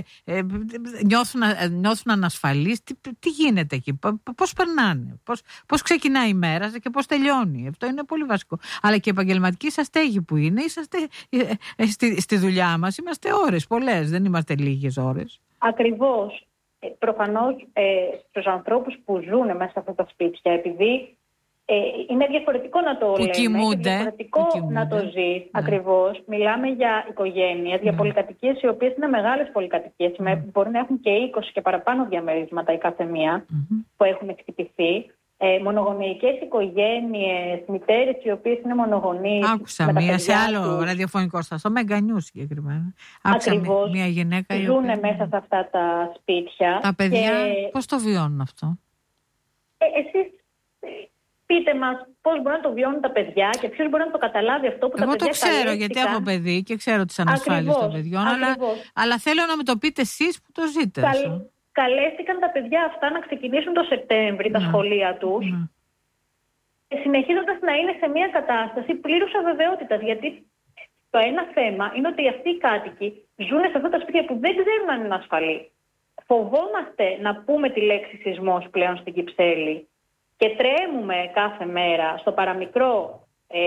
νιώθουν ανασφαλείς. Τι γίνεται εκεί, πώς περνάνε, πώς ξεκινάει η μέρα και πώς τελειώνει? Αυτό είναι πολύ βασικό. Αλλά και η επαγγελματική σας στέγη που είναι, είσαστε στη δουλειά μας, είμαστε ώρες πολλές, δεν είμαστε λίγες ώρες. Ακριβώς. Προφανώς στους ανθρώπους που ζουν μέσα σε αυτά τα σπίτια, επειδή είναι διαφορετικό να το λέμε και διαφορετικό να το ζεις. Ακριβώς. Μιλάμε για οικογένειες, για πολυκατοικίες οι οποίες είναι μεγάλες πολυκατοικίες. Μπορεί να έχουν και 20 και παραπάνω διαμερίσματα η κάθε μία που έχουν εκτυπηθεί. Μονογονεϊκές οικογένειες, μητέρες οι οποίες είναι μονογονείς. Άκουσα μία σε άλλο ραδιοφωνικό στο Μεγκανιού συγκεκριμένα. Ακριβώς. Μία γυναίκα ζουν μέσα σε αυτά τα σπίτια. Τα παιδιά πώς το βιώνουν αυτό? Εσείς πείτε μας πώς μπορούν να το βιώνουν τα παιδιά και ποιος μπορεί να το καταλάβει αυτό που τα παιδιά καλέστηκαν. Εγώ το ξέρω γιατί έχω παιδί και ξέρω τις ανασφάλειες των παιδιών, αλλά θέλω να με το πείτε εσείς που το ζείτε. Καλέστηκαν τα παιδιά αυτά να ξεκινήσουν το Σεπτέμβρη τα σχολεία τους, συνεχίζοντας να είναι σε μια κατάσταση πλήρους αβεβαιότητας. Γιατί το ένα θέμα είναι ότι αυτοί οι κάτοικοι ζουν σε αυτά τα σπίτια που δεν ξέρουν αν είναι ασφαλή. Φοβόμαστε να πούμε τη λέξη σεισμός πλέον στην Κυψέλη και τρέμουμε κάθε μέρα στο παραμικρό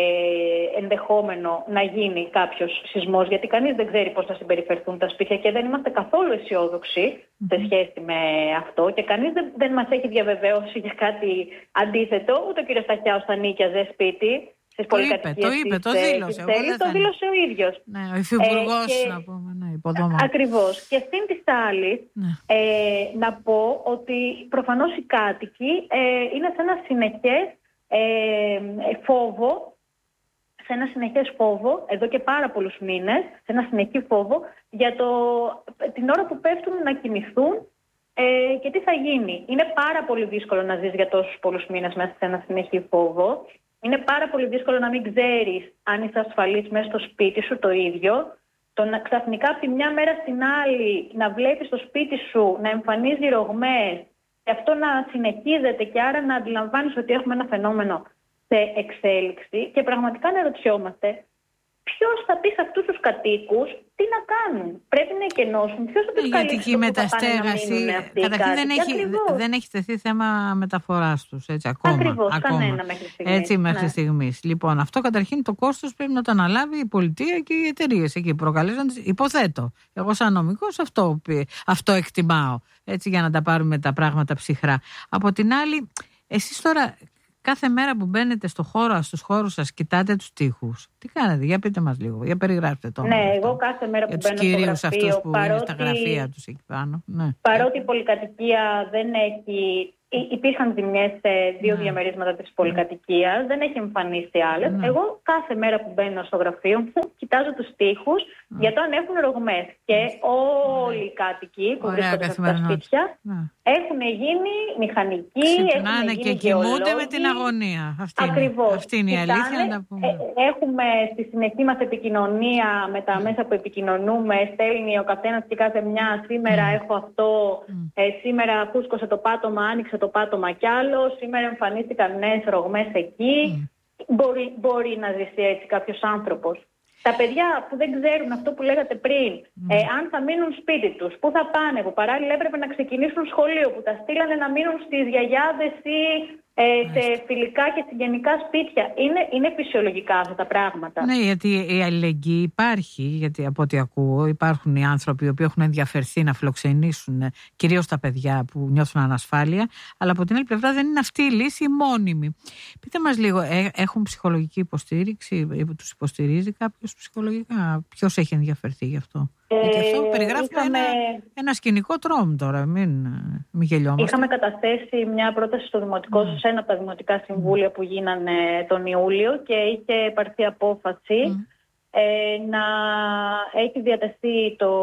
ενδεχόμενο να γίνει κάποιος σεισμός, γιατί κανείς δεν ξέρει πώς θα συμπεριφερθούν τα σπίτια και δεν είμαστε καθόλου αισιόδοξοι σε σχέση με αυτό και κανείς δεν μας έχει διαβεβαίωση για κάτι αντίθετο. Ούτε ο κ. Σταχιάος θα νίκιαζε σπίτι στις πολυκατοικίες. Το δήλωσε. Το δήλωσε ο ίδιος. Ναι, ο υφυπουργός να πούμε, υποδόμα. Ακριβώς. Και αυτήν της άλλης να πω ότι προφανώς οι κάτοικοι είναι σε ένα συνεχές φόβο, σε ένα συνεχές φόβο εδώ και πάρα πολλούς μήνες, σε ένα συνεχή φόβο για την ώρα που πέφτουν να κοιμηθούν και τι θα γίνει. Είναι πάρα πολύ δύσκολο να ζεις για τόσους πολλούς μήνες μέσα σε ένα συνεχή φόβο. Είναι πάρα πολύ δύσκολο να μην ξέρεις αν είσαι ασφαλής μέσα στο σπίτι σου το ίδιο. Το να ξαφνικά από τη μια μέρα στην άλλη να βλέπεις το σπίτι σου να εμφανίζει ρογμές και αυτό να συνεχίζεται και άρα να αντιλαμβάνεις ότι έχουμε ένα φαινόμενο σε εξέλιξη και πραγματικά να ρωτιόμαστε ποιος θα πει σε αυτούς τους κατοίκους τι να κάνουν. Πρέπει να εκενώσουν. Ποιος θα τους καλύψει? Γιατί η μεταστέγαση καταρχήν δεν έχει τεθεί θέμα μεταφοράς τους έτσι, ακόμα. Ακριβώς, κανένα μέχρι στιγμής. Έτσι μέχρι στιγμής. Λοιπόν, αυτό καταρχήν το κόστος πρέπει να το αναλάβει η πολιτεία και οι εταιρείες εκεί προκαλέσαν. Υποθέτω. Εγώ σαν νομικός αυτό εκτιμάω. Έτσι για να τα πάρουμε τα πράγματα ψυχρά. Από την άλλη, εσείς τώρα κάθε μέρα που μπαίνετε στους χώρους σας κοιτάτε τους τοίχους. Τι κάνετε, για πείτε μας λίγο, για περιγράψτε το. Ναι, εγώ κάθε μέρα που μπαίνω στο γραφείο, αυτούς που είναι στα γραφεία τους εκεί πάνω. Ναι. Παρότι η πολυκατοικία δεν έχει... Υπήρχαν ζημιές σε 2 διαμερίσματα της πολυκατοικίας, δεν έχει εμφανίσει άλλες. Εγώ κάθε μέρα που μπαίνω στο γραφείο μου κοιτάζω τους τοίχους για το αν έχουν ρογμές. Και όλοι οι κάτοικοι που βρίσκονται σε αυτά τα σπίτια έχουν γίνει μηχανικοί, ξυπνάνε και κοιμούνται με την αγωνία. Αυτή είναι η αλήθεια να τα πούμε. Έχουμε στη συνεχή μας επικοινωνία με τα μέσα που επικοινωνούμε, στέλνει ο καθένας και κάθε μια, σήμερα έχω αυτό, σήμερα φούσκωσε το πάτωμα, άνοιξε το πάτωμα κι άλλο, σήμερα εμφανίστηκαν νέες ρογμές εκεί. Μπορεί να ζήσει έτσι κάποιος άνθρωπος. Τα παιδιά που δεν ξέρουν αυτό που λέγατε πριν, αν θα μείνουν σπίτι τους, πού θα πάνε, που παράλληλα έπρεπε να ξεκινήσουν σχολείο, που τα στείλανε να μείνουν στις γιαγιάδες ή σε φιλικά και συγγενικά σπίτια. Είναι φυσιολογικά αυτά τα πράγματα. Ναι, γιατί η αλληλεγγύη υπάρχει, γιατί από ό,τι ακούω υπάρχουν οι άνθρωποι οι οποίοι έχουν ενδιαφερθεί να φιλοξενήσουν κυρίως τα παιδιά που νιώθουν ανασφάλεια, αλλά από την άλλη πλευρά δεν είναι αυτή η λύση η μόνιμη. Πείτε μας λίγο, έχουν ψυχολογική υποστήριξη, τους υποστηρίζει κάποιος ψυχολογικά, ποιος έχει ενδιαφερθεί γι' αυτό? Γιατί αυτό περιγράφουμε ένα σκηνικό τρόμο τώρα, μην γελιόμαστε. Είχαμε καταθέσει μια πρόταση στο Δημοτικό, σε ένα από τα Δημοτικά Συμβούλια που γίνανε τον Ιούλιο και είχε πάρθει απόφαση να έχει διατεθεί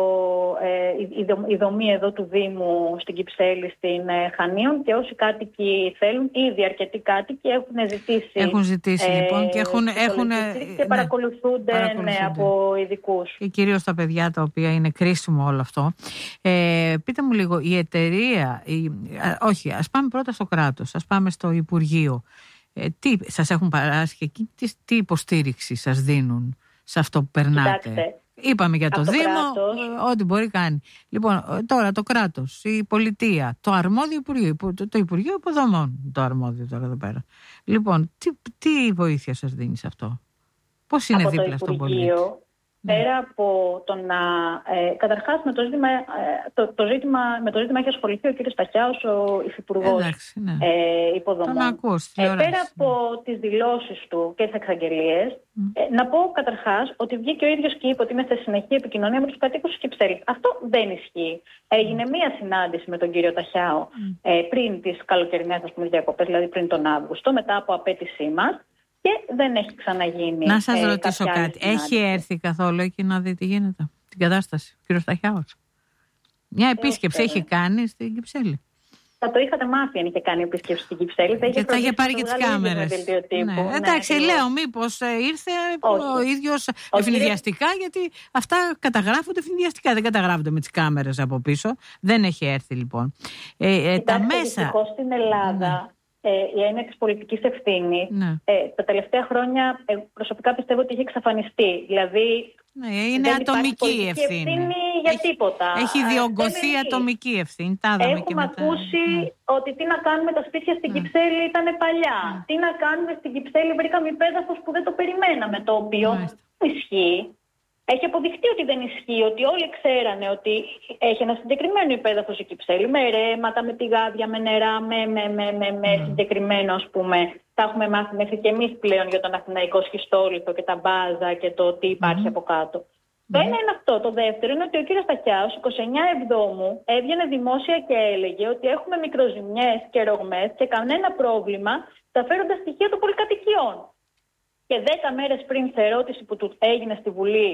η δομή εδώ του Δήμου στην Κυψέλη, στην Χανίων, και όσοι κάτοικοι θέλουν, ήδη αρκετοί κάτοικοι έχουν ζητήσει λοιπόν και παρακολουθούνται από ειδικούς. Και κυρίως τα παιδιά, τα οποία είναι κρίσιμο όλο αυτό. Πείτε μου λίγο, η εταιρεία, όχι, ας πάμε πρώτα στο κράτος, ας πάμε στο Υπουργείο. Τι σας έχουν παράσχει εκεί, τι υποστήριξη σας δίνουν σε αυτό που περνάτε? Κοιτάξτε, είπαμε για το Δήμο, ό,τι μπορεί κάνει. Λοιπόν, τώρα το κράτος, η πολιτεία, το αρμόδιο Υπουργείο, το Υπουργείο Υποδομών, το αρμόδιο τώρα εδώ πέρα. Λοιπόν, τι βοήθεια σας δίνει σε αυτό? Πώς είναι δίπλα στον πολίτη? Πέρα από το να... καταρχάς με το ζήτημα έχει ασχοληθεί ο κ. Σταχιάος, ο Υφυπουργός Υποδομών. Πέρα από τις δηλώσεις του και τις εξαγγελίες, να πω καταρχάς ότι βγήκε ο ίδιος και είπε ότι είναι σε συνεχή επικοινωνία με τους κατοίκους της Κυψέλης. Αυτό δεν ισχύει. Έγινε μία συνάντηση με τον κύριο Ταχιάο πριν τις καλοκαιρινές διακοπές, δηλαδή πριν τον Αύγουστο, μετά από απέτησή μας. Και δεν έχει ξαναγίνει. Να σας ρωτήσω κάτι. Έχει έρθει καθόλου εκεί να δει τι γίνεται, την κατάσταση, ο κ. Σταχιάος? Μια επίσκεψη έχει κάνει στην Κυψέλη? Θα το είχατε μάθει αν είχε κάνει επίσκεψη στην Κυψέλη. Θα είχε πάρει και τις κάμερες. Εντάξει, λέω μήπως ήρθε ο ίδιος ευνηδιαστικά, γιατί αυτά καταγράφονται ευνηδιαστικά, δεν καταγράφονται με τις κάμερες από πίσω. Δεν έχει έρθει λοιπόν. Τα μέσα. Δυστυχώς στην Ελλάδα. Η έννοια της πολιτικής ευθύνης τα τελευταία χρόνια προσωπικά πιστεύω ότι έχει εξαφανιστεί. Δηλαδή είναι ατομική ευθύνη για τίποτα. Έχει διωγγωθεί ατομική ευθύνη. Έχουμε ακούσει ότι τι να κάνουμε, τα σπίτια στην Κυψέλη ήταν παλιά. Τι να κάνουμε στην Κυψέλη, βρήκαμε υπέδαφος που δεν το περιμέναμε, το οποίο ισχύει. Έχει αποδειχτεί ότι δεν ισχύει, ότι όλοι ξέρανε ότι έχει ένα συγκεκριμένο υπέδαφος η Κυψέλη, με ρέματα, με πηγάδια, με νερά, με συγκεκριμένο, ας πούμε. Τα έχουμε μάθει μέχρι και εμείς πλέον για τον Αθηναϊκό σχιστόλιθο και τα μπάζα και το τι υπάρχει από κάτω. Το ένα είναι αυτό. Το δεύτερο είναι ότι ο κύριος Σταχιάος, 29 Εβδόμου, έβγαινε δημόσια και έλεγε ότι έχουμε μικροζημιές και ρογμές και κανένα πρόβλημα στα φέροντα στοιχεία των πολυκατοικιών. Και 10 μέρες πριν σε ερώτηση που του έγινε στη Βουλή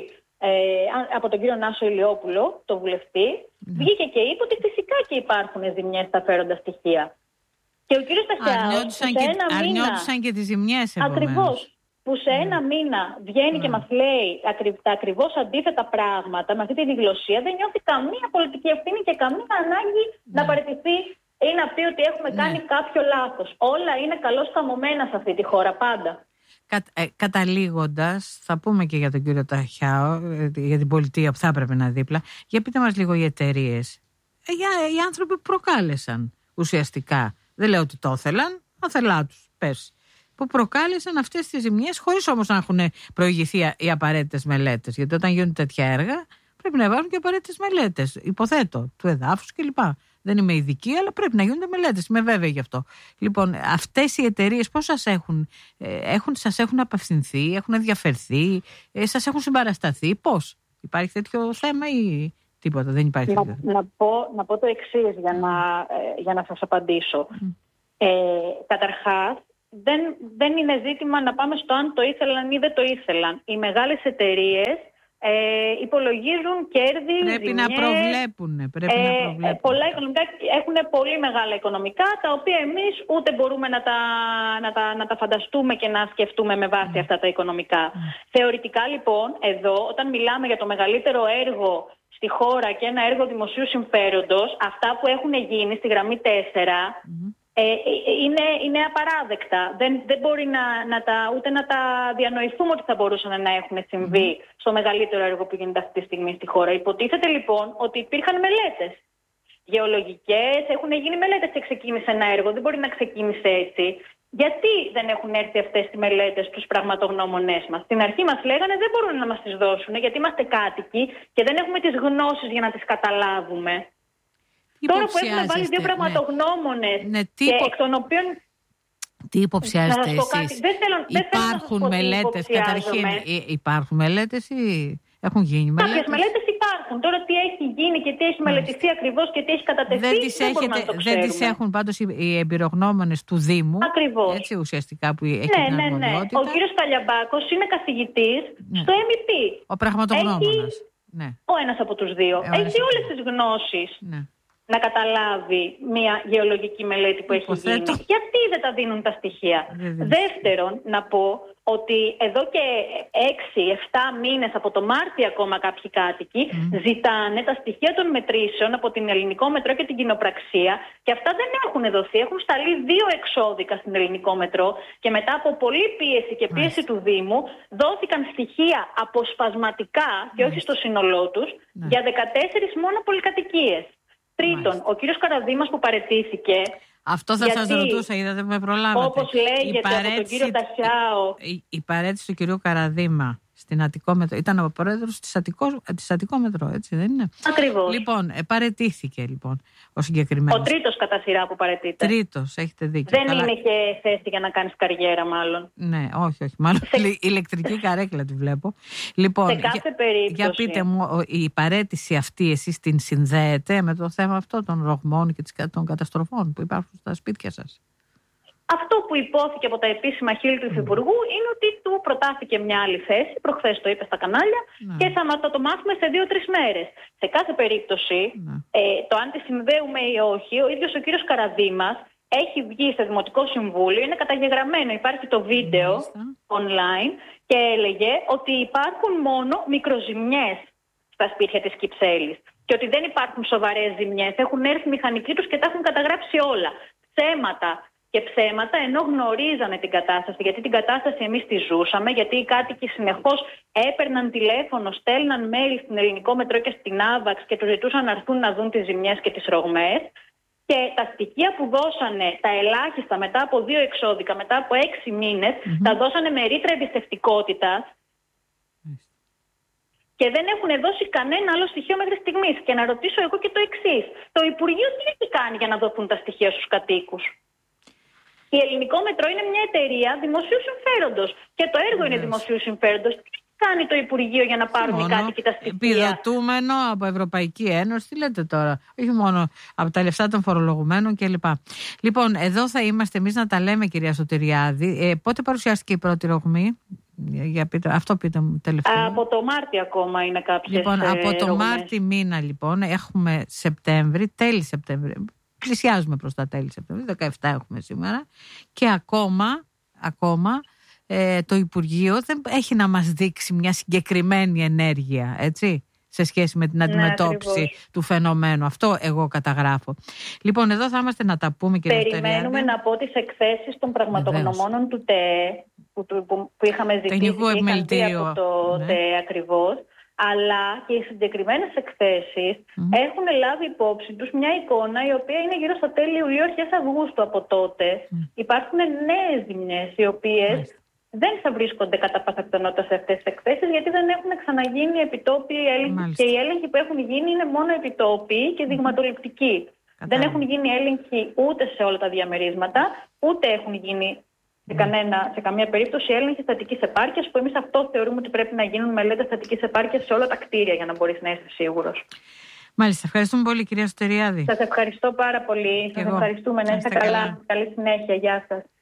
από τον κύριο Νάσο Ηλιόπουλο, τον βουλευτή, βγήκε και είπε ότι φυσικά και υπάρχουν ζημιές στα φέροντα στοιχεία. Και ο κύριος Σταχιάος αρνιόντουσαν και τις ζημιές, ακριβώς, που σε ένα μήνα βγαίνει και μας λέει τα ακριβώς αντίθετα πράγματα, με αυτή τη διγλωσία, δεν νιώθει καμία πολιτική ευθύνη και καμία ανάγκη να παραιτηθεί ή να πει ότι έχουμε κάνει κάποιο λάθος. Όλα είναι καλώς καμωμένα σε αυτή τη χώρα πάντα. Καταλήγοντας, θα πούμε και για τον κύριο Ταχιάο, για την πολιτεία που θα έπρεπε να δίπλα. Για πείτε μας λίγο οι εταιρείες. Οι άνθρωποι που προκάλεσαν ουσιαστικά. Δεν λέω ότι το ήθελαν, αθελά τους, πες. Που προκάλεσαν αυτές τις ζημιές, χωρίς όμως να έχουν προηγηθεί οι απαραίτητες μελέτες. Γιατί όταν γίνονται τέτοια έργα, πρέπει να υπάρχουν και απαραίτητες μελέτες. Υποθέτω, του εδάφους κλπ. Δεν είμαι ειδική, αλλά πρέπει να γίνονται μελέτες. Είμαι βέβαιη γι' αυτό. Λοιπόν, αυτές οι εταιρείες πώς σας σας έχουν απευθυνθεί, έχουν ενδιαφερθεί, σας έχουν συμπαρασταθεί, πώς? Υπάρχει τέτοιο θέμα ή τίποτα? Δεν υπάρχει. Να πω το εξής για να σας απαντήσω. Καταρχάς, δεν είναι ζήτημα να πάμε στο αν το ήθελαν ή δεν το ήθελαν. Οι μεγάλες εταιρείες υπολογίζουν κέρδη, πρέπει να προβλέπουν. Πολλά οικονομικά, έχουν πολύ μεγάλα οικονομικά, τα οποία εμείς ούτε μπορούμε να τα φανταστούμε και να σκεφτούμε με βάση αυτά τα οικονομικά. Θεωρητικά λοιπόν, εδώ όταν μιλάμε για το μεγαλύτερο έργο στη χώρα και ένα έργο δημοσίου συμφέροντος, αυτά που έχουν γίνει στη γραμμή 4 είναι απαράδεκτα. Δεν μπορεί ούτε να τα διανοηθούμε ότι θα μπορούσαν να έχουν συμβεί στο μεγαλύτερο έργο που γίνεται αυτή τη στιγμή στη χώρα. Υποτίθεται λοιπόν ότι υπήρχαν μελέτες γεωλογικές, έχουν γίνει μελέτες και ξεκίνησε ένα έργο. Δεν μπορεί να ξεκίνησε έτσι. Γιατί δεν έχουν έρθει αυτές τις μελέτες στους πραγματογνώμονές μας? Στην αρχή μας λέγανε δεν μπορούν να μας τις δώσουν γιατί είμαστε κάτοικοι και δεν έχουμε τις γνώσεις για να τις καταλάβουμε. Τώρα που έχουν βάλει δύο πραγματογνώμονες και εκ των οποίων... Τι υποψιάζετε εσείς? Υπάρχουν μελέτες καταρχήν? Υπάρχουν μελέτες ή Έχουν γίνει μελέτες. Κάποιες μελέτες υπάρχουν. Τώρα τι έχει γίνει και τι έχει μελετηθεί ακριβώς και τι έχει κατατεθεί, δεν τις έχουν πάντως οι εμπειρογνώμονες του Δήμου. Ακριβώς. Έτσι ουσιαστικά που έχει την αρμοδιότητα. Ο κύριος Καλιαμπάκος είναι καθηγητής στο MIT. Ο πραγματογνώμονας. Ο ένας από τους δύο. Έχει όλες τις γνώσεις να καταλάβει μια γεωλογική μελέτη που έχει γίνει. Γιατί δεν τα δίνουν τα στοιχεία? Δεύτερον, να πω ότι εδώ και 6-7 μήνες από το Μάρτιο ακόμα κάποιοι κάτοικοι ζητάνε τα στοιχεία των μετρήσεων από την Ελληνικό Μετρό και την Κοινοπραξία και αυτά δεν έχουν δοθεί. Έχουν σταλεί 2 εξώδικα στην Ελληνικό Μετρό και μετά από πολλή πίεση και πίεση του Δήμου δόθηκαν στοιχεία αποσπασματικά και όχι στο σύνολό τους για 14 μόνο πολυκατοικίες. Τρίτον, ο κύριος Καραδήμας που παραιτήθηκε. Αυτό θα σας ρωτούσα, είδατε με προλάβατε. Όπως λέγεται από τον κύριο Τασιάο. Η παρέτηση του κυρίου Καραδήμα στην Αττικό Μετρό ήταν ο πρόεδρος της Αττικό Μετρό, έτσι δεν είναι? Ακριβώς. Λοιπόν, παρετήθηκε λοιπόν ο συγκεκριμένος. Ο τρίτος κατά σειρά που παρετείται. Τρίτος, έχετε δίκιο. Δεν είναι και θέση για να κάνεις καριέρα, μάλλον. Ναι, όχι. Μάλλον ηλεκτρική καρέκλα τη βλέπω. Λοιπόν, σε κάθε περίπτωση. Για πείτε μου, η παρέτηση αυτή εσείς την συνδέετε με το θέμα αυτό των ρογμών και των καταστροφών που υπάρχουν στα σπίτια σας? Αυτό που υπόθηκε από τα επίσημα χείλη του Υφυπουργού είναι ότι του προτάθηκε μια άλλη θέση, προχθές το είπε στα κανάλια, και θα το μάθουμε σε 2-3 μέρες. Σε κάθε περίπτωση, το αν τη συνδέουμε ή όχι, ο ίδιος ο κύριος Καραδήμας έχει βγει σε Δημοτικό Συμβούλιο, είναι καταγεγραμμένο, υπάρχει το βίντεο online και έλεγε ότι υπάρχουν μόνο μικροζημιές στα σπίτια της Κυψέλης και ότι δεν υπάρχουν σοβαρές ζημιές. Έχουν έρθει οι μηχανικοί τους και τα έχουν καταγράψει όλα. Ψέματα, ενώ γνωρίζανε την κατάσταση, γιατί την κατάσταση εμείς τη ζούσαμε, γιατί οι κάτοικοι συνεχώς έπαιρναν τηλέφωνο, στέλναν mail στην Ελληνικό Μετρό και στην Άβαξ και τους ζητούσαν να έρθουν να δουν τις ζημιές και τις ρογμές. Και τα στοιχεία που δώσανε, τα ελάχιστα μετά από 2 εξώδικα, μετά από 6 μήνες, τα δώσανε με ρήτρα εμπιστευτικότητας και δεν έχουν δώσει κανένα άλλο στοιχείο μέχρι στιγμής. Και να ρωτήσω εγώ και το εξής. Το Υπουργείο τι έχει κάνει για να δοθούν τα στοιχεία στους κατοίκους? Η Ελληνικό Μετρό είναι μια εταιρεία δημοσίου συμφέροντος και το έργο είναι δημοσίου συμφέροντος. Τι κάνει το Υπουργείο για να πάρουν οι κάτοικοι τα στοιχεία? Επιδοτούμενο από Ευρωπαϊκή Ένωση, τι λέτε τώρα? Όχι μόνο από τα λεφτά των φορολογουμένων κλπ. Λοιπόν, εδώ θα είμαστε εμείς να τα λέμε, κυρία Σωτηριάδη. Πότε παρουσιάστηκε η πρώτη ρογμή? Αυτό πείτε μου τελευταία. Από το Μάρτιο ακόμα είναι κάποιες. Λοιπόν, από το Μάρτιο μήνα λοιπόν έχουμε Σεπτέμβρη, τέλη Σεπτέμβρη. Πλησιάζουμε προς τα τέλη Σεπτεμβρίου, 17 έχουμε σήμερα και ακόμα το Υπουργείο δεν έχει να μας δείξει μια συγκεκριμένη ενέργεια, έτσι, σε σχέση με την αντιμετώπιση του φαινομένου. Αυτό εγώ καταγράφω. Λοιπόν, εδώ θα είμαστε να τα πούμε, κύριε Σωτηριάδη. Περιμένουμε να πω τις εκθέσεις των πραγματογνωμόνων του ΤΕΕ που είχαμε ζητήσει και είχαν από το ΤΕΕ ακριβώς. Αλλά και οι συγκεκριμένες εκθέσεις έχουν λάβει υπόψη τους μια εικόνα η οποία είναι γύρω στα τέλη Ιουλίου, αρχές Αυγούστου από τότε. Υπάρχουν νέες ζημιές οι οποίες δεν θα βρίσκονται κατά πάσα πιθανότητα σε αυτές τις εκθέσεις, γιατί δεν έχουν ξαναγίνει επιτόπιοι έλεγχοι και οι έλεγχοι που έχουν γίνει είναι μόνο επιτόπιοι και δειγματοληπτικοί. Δεν έχουν γίνει έλεγχοι ούτε σε όλα τα διαμερίσματα, ούτε έχουν γίνει σε καμία περίπτωση έλεγχη στατικής επάρκειας, που εμείς αυτό θεωρούμε ότι πρέπει να γίνουν μελέτες στατικής επάρκειας σε όλα τα κτίρια για να μπορείς να είσαι σίγουρος. Μάλιστα, ευχαριστούμε πολύ, κυρία Σωτηριάδη. Σας ευχαριστώ πάρα πολύ. Σας ευχαριστούμε, να είστε καλά. Καλή συνέχεια. Γεια σας.